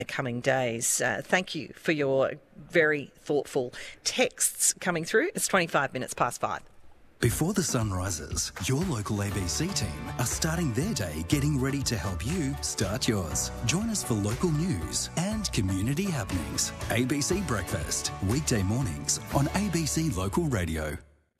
the coming days. Thank you for your very thoughtful texts coming through. It's 25 minutes past 5. Before the sun rises, your local ABC team are starting their day getting ready to help you start yours. Join us for local news and community happenings. ABC Breakfast, weekday mornings on ABC Local Radio.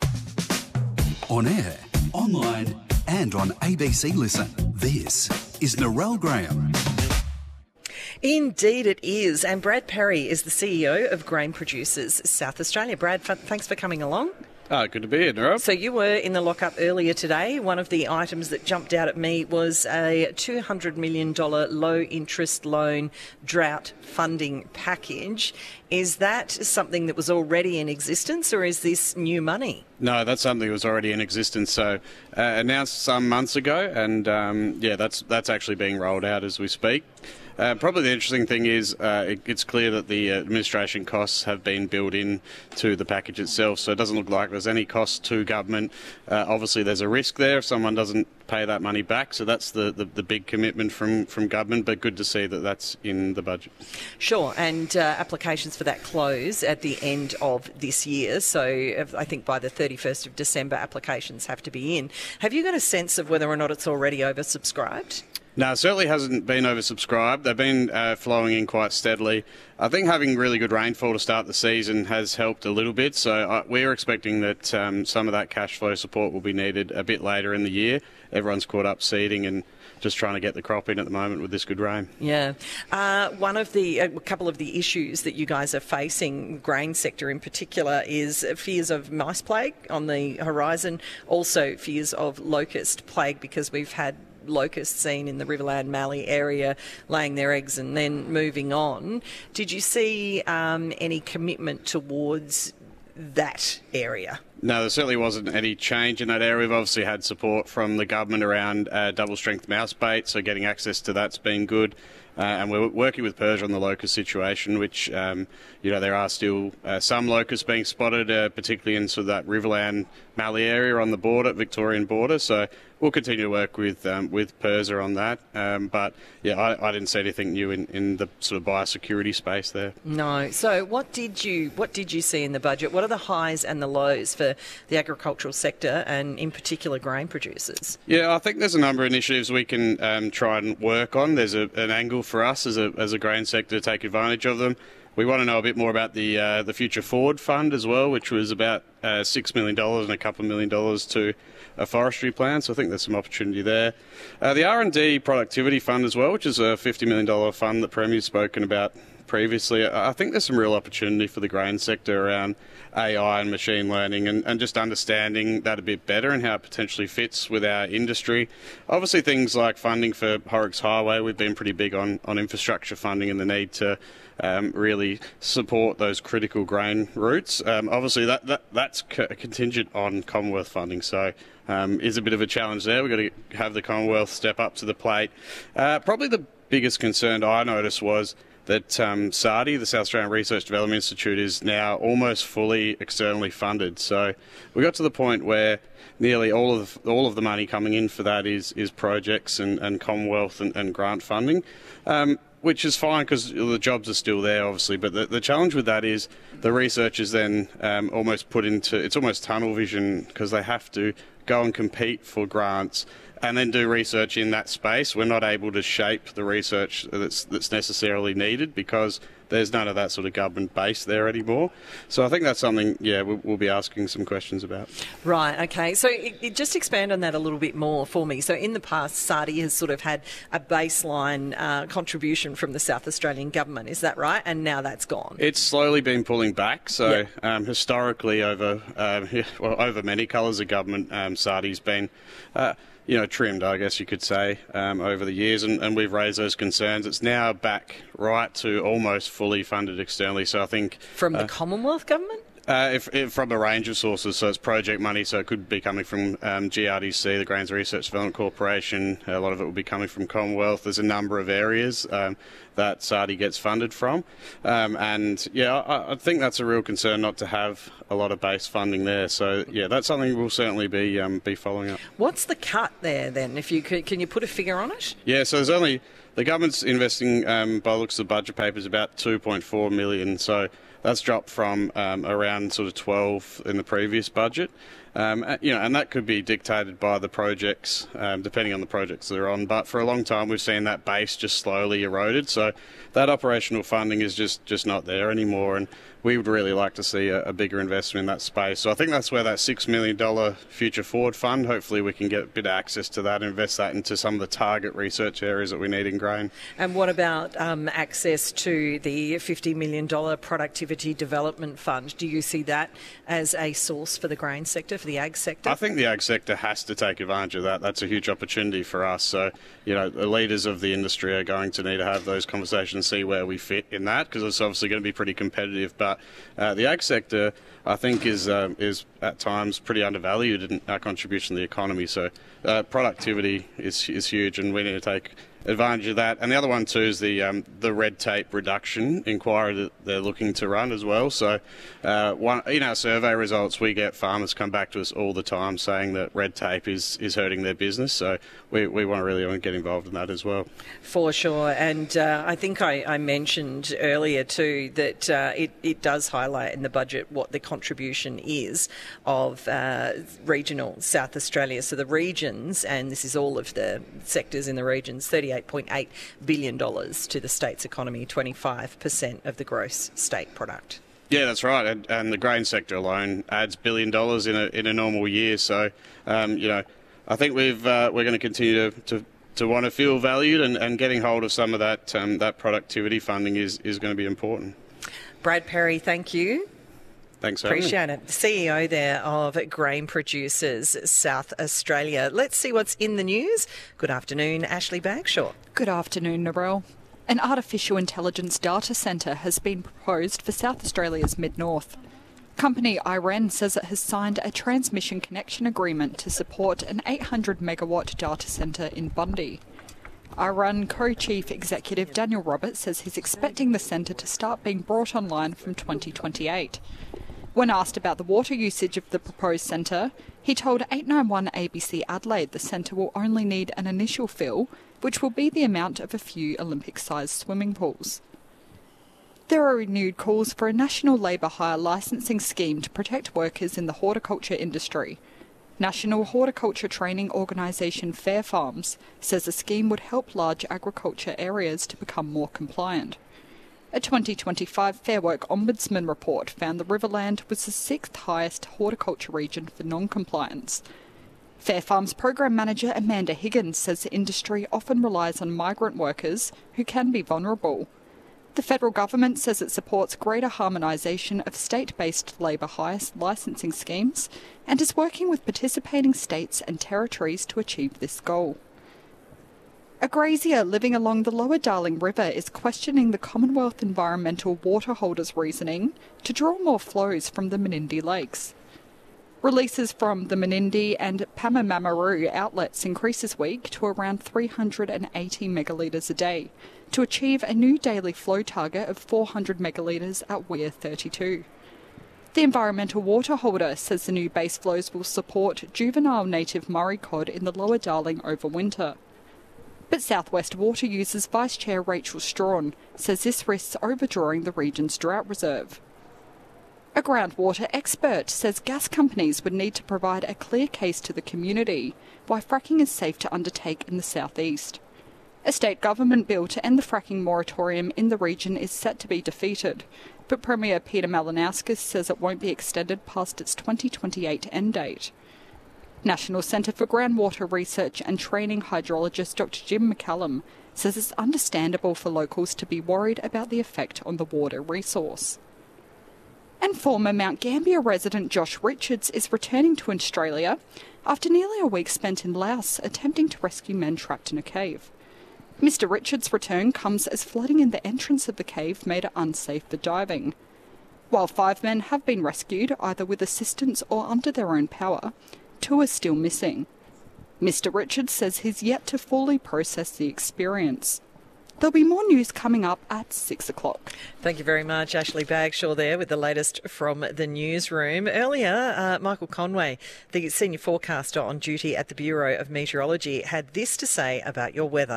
On air, online and on ABC Listen. This is Narelle Graham. Indeed it is. And Brad Perry is the CEO of Grain Producers South Australia. Brad, thanks for coming along. Good to be here, Narelle. So you were in the lockup earlier today. One of the items that jumped out at me was a $200 million low-interest loan drought funding package. Is that something that was already in existence, or is this new money? No, that's something that was already in existence. So announced some months ago, and that's actually being rolled out as we speak. Probably the interesting thing is it's clear that the administration costs have been built in to the package itself, so it doesn't look like there's any cost to government. Obviously, there's a risk there if someone doesn't pay that money back, so that's the big commitment from government, but good to see that that's in the budget. Sure, and applications for that close at the end of this year, so I think by the 31st of December applications have to be in. Have you got a sense of whether or not it's already oversubscribed? No, it certainly hasn't been oversubscribed. They've been flowing in quite steadily. I think having really good rainfall to start the season has helped a little bit, so we're expecting that some of that cash flow support will be needed a bit later in the year. Everyone's caught up seeding and just trying to get the crop in at the moment with this good rain. Yeah. A couple of the issues that you guys are facing, grain sector in particular, is fears of mice plague on the horizon, also fears of locust plague, because we've had locusts seen in the Riverland Mallee area laying their eggs and then moving on. Did you see any commitment towards that area? No, there certainly wasn't any change in that area. We've obviously had support from the government around double-strength mouse bait, so getting access to that's been good. And we're working with Persia on the locust situation, which, there are still some locusts being spotted, particularly in sort of that Riverland Mallee area on the border, Victorian border. So we'll continue to work with Persia on that. But, I didn't see anything new in the sort of biosecurity space there. No. So what did you see in the budget? What are the highs and the lows for the agricultural sector and, in particular, grain producers? Yeah, I think there's a number of initiatives we can try and work on. There's an angle for us as a grain sector to take advantage of them. We want to know a bit more about the Future Forward Fund as well, which was about $6 million and a couple of $1 million to a forestry plan, so I think there's some opportunity there. The R&D Productivity Fund as well, which is a $50 million fund that Premier's spoken about previously. I think there's some real opportunity for the grain sector around AI and machine learning and just understanding that a bit better and how it potentially fits with our industry. Obviously things like funding for Horrocks Highway, we've been pretty big on infrastructure funding and the need to really support those critical grain routes. Obviously that's contingent on Commonwealth funding, so is a bit of a challenge there. We've got to have the Commonwealth step up to the plate. Probably the biggest concern I noticed was that SARDI, the South Australian Research Development Institute, is now almost fully externally funded. So we got to the point where nearly all of the money coming in for that is projects and Commonwealth and grant funding, which is fine because the jobs are still there, obviously. But the challenge with that is the research is then almost it's almost tunnel vision because they have to go and compete for grants and then do research in that space. We're not able to shape the research that's necessarily needed because there's none of that sort of government base there anymore. So I think that's something, we'll be asking some questions about. Right, okay. So just expand on that a little bit more for me. So in the past, SARDI has sort of had a baseline contribution from the South Australian government, is that right? And now that's gone. It's slowly been pulling back. So historically over many colours of government, SARDI's been trimmed, I guess you could say, over the years, and we've raised those concerns. It's now back right to almost fully funded externally. So I think from the Commonwealth government. From a range of sources, so it's project money, so it could be coming from GRDC, the Grains Research Development Corporation. A lot of it will be coming from Commonwealth. There's a number of areas that SARDI gets funded from, I think that's a real concern not to have a lot of base funding there. So that's something we'll certainly be following up. What's the cut there then? If you can you put a figure on it? Yeah, so there's only the government's investing, by the looks of the budget papers, about $2.4 million. So that's dropped from around sort of 12 in the previous budget. And that could be dictated by the projects, depending on the projects they're on. But for a long time, we've seen that base just slowly eroded. So that operational funding is just not there anymore. And we would really like to see a bigger investment in that space. So I think that's where that $6 million Future Forward Fund, hopefully we can get a bit of access to that, invest that into some of the target research areas that we need in grain. And what about access to the $50 million Productivity Development Fund? Do you see that as a source for the grain sector, for the ag sector? I think the ag sector has to take advantage of that. That's a huge opportunity for us. So, the leaders of the industry are going to need to have those conversations, see where we fit in that, because it's obviously going to be pretty competitive. But the ag sector, I think, is at times pretty undervalued in our contribution to the economy. So productivity is huge, and we need to take advantage of that. And the other one too is the red tape reduction inquiry that they're looking to run as well. So in our survey results, we get farmers come back to us all the time saying that red tape is hurting their business. So we want to really get involved in that as well. For sure. And I think I mentioned earlier too that it does highlight in the budget what the contribution is of regional South Australia. So the regions, and this is all of the sectors in the regions, $38.8 billion to the state's economy, 25% of the gross state product. Yeah, that's right. And the grain sector alone adds $1 billion in a normal year. So, I think we're going to continue to want to feel valued, and getting hold of some of that productivity funding is going to be important. Brad Perry, thank you. Thanks, appreciate it. The CEO there of Grain Producers South Australia. Let's see what's in the news. Good afternoon, Ashley Bagshaw. Good afternoon, Narelle. An artificial intelligence data centre has been proposed for South Australia's mid-north. Company IREN says it has signed a transmission connection agreement to support an 800 megawatt data centre in Bundy. IREN co-chief executive Daniel Roberts says he's expecting the centre to start being brought online from 2028. When asked about the water usage of the proposed centre, he told 891 ABC Adelaide the centre will only need an initial fill, which will be the amount of a few Olympic-sized swimming pools. There are renewed calls for a national labour hire licensing scheme to protect workers in the horticulture industry. National Horticulture Training Organisation Fair Farms says the scheme would help large agriculture areas to become more compliant. A 2025 Fair Work Ombudsman report found the Riverland was the 6th highest horticulture region for non-compliance. Fair Farms Program Manager Amanda Higgins says the industry often relies on migrant workers who can be vulnerable. The federal government says it supports greater harmonisation of state-based labour hire licensing schemes and is working with participating states and territories to achieve this goal. A grazier living along the Lower Darling River is questioning the Commonwealth Environmental Water Holders' reasoning to draw more flows from the Menindee Lakes. Releases from the Menindee and Pamamamaru outlets increase this week to around 380 megalitres a day, to achieve a new daily flow target of 400 megalitres at Weir 32. The environmental water holder says the new base flows will support juvenile native Murray cod in the Lower Darling over winter. But South West Water Users Vice Chair Rachel Strawn says this risks overdrawing the region's drought reserve. A groundwater expert says gas companies would need to provide a clear case to the community why fracking is safe to undertake in the southeast. A state government bill to end the fracking moratorium in the region is set to be defeated, but Premier Peter Malinauskas says it won't be extended past its 2028 end date. National Centre for Groundwater Research and Training hydrologist Dr Jim McCallum says it's understandable for locals to be worried about the effect on the water resource. And former Mount Gambier resident Josh Richards is returning to Australia after nearly a week spent in Laos attempting to rescue men trapped in a cave. Mr Richards' return comes as flooding in the entrance of the cave made it unsafe for diving. While 5 men have been rescued, either with assistance or under their own power, 2 are still missing. Mr Richards says he's yet to fully process the experience. There'll be more news coming up at 6 o'clock. Thank you very much, Ashley Bagshaw there with the latest from the newsroom. Earlier, Michael Conway, the senior forecaster on duty at the Bureau of Meteorology, had this to say about your weather.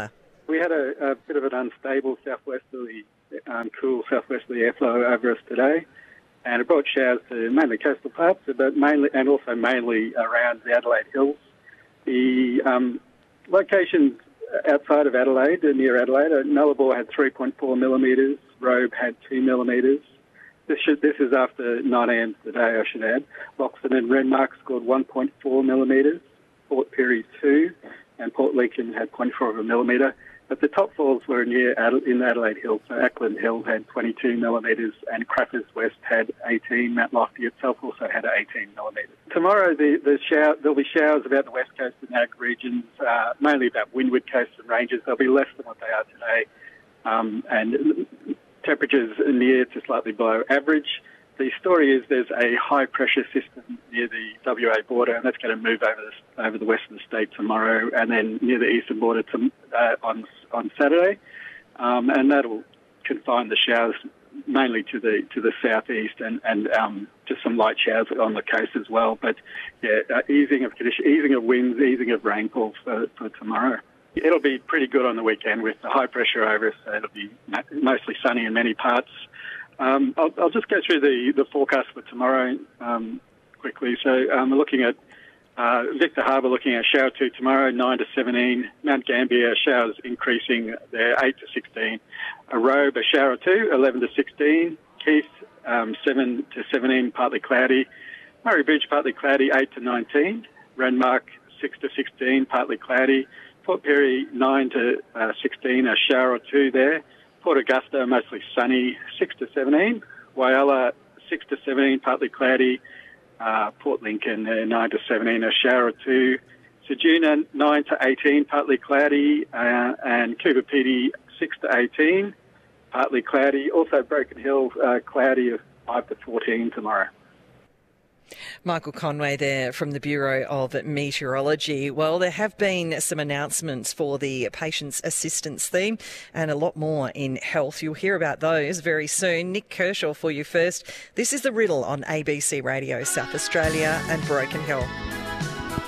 We had a bit of an unstable southwesterly, cool southwesterly airflow over us today, and it brought showers to mainly coastal parts, but mainly around the Adelaide Hills. The locations outside of Adelaide, near Adelaide, Nullarbor had 3.4 millimetres, Robe had 2 millimetres. This is after 9 a.m. today, I should add. Loxton and Renmark scored 1.4 millimetres, Port Pirie 2, and Port Lincoln had 0.4 of a millimetre. But the top falls were in Adelaide Hill. So Ackland Hill had 22 millimetres and Crappers West had 18. Mount Lofty itself also had 18 millimetres. Tomorrow there'll be showers about the west coast and ag regions, mainly about windward coasts and ranges. They'll be less than what they are today. And temperatures near to slightly below average. The story is there's a high-pressure system near the WA border, and that's going to move over the west of the state tomorrow, and then near the eastern border on Saturday, and that'll confine the showers mainly to the southeast and just some light showers on the coast as well. But yeah, easing of winds, easing of rainfall for tomorrow. It'll be pretty good on the weekend with the high pressure over us. So it'll be mostly sunny in many parts. I'll just go through the forecast for tomorrow quickly. So we're looking at Victor Harbour, looking at shower 2 tomorrow, 9 to 17. Mount Gambier, showers increasing there, 8 to 16. Robe, a shower 2, 11 to 16. Keith, 7 to 17, partly cloudy. Murray Bridge, partly cloudy, 8 to 19. Renmark, 6 to 16, partly cloudy. Port Pirie, 9 to 16, a shower or 2 there. Port Augusta, mostly sunny, 6 to 17. Whyalla, 6 to 17, partly cloudy. Port Lincoln, 9 to 17, a shower or 2. Ceduna, 9 to 18, partly cloudy. And Coober Pedy, 6 to 18, partly cloudy. Also Broken Hill, cloudy of 5 to 14 tomorrow. Michael Conway there from the Bureau of Meteorology. Well, there have been some announcements for the Patients Assistance theme and a lot more in health. You'll hear about those very soon. Nick Kershaw for you first. This is The Riddle on ABC Radio South Australia and Broken Hill.